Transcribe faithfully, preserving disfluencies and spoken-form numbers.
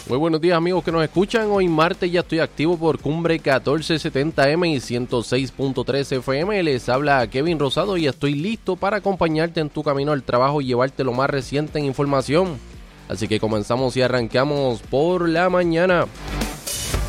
Muy buenos días amigos que nos escuchan. Hoy martes ya estoy activo por Cumbre catorce setenta eme y ciento seis punto tres efe eme. Les habla Kevin Rosado y estoy listo para acompañarte en tu camino al trabajo y llevarte lo más reciente en información. Así que comenzamos y arrancamos por la mañana.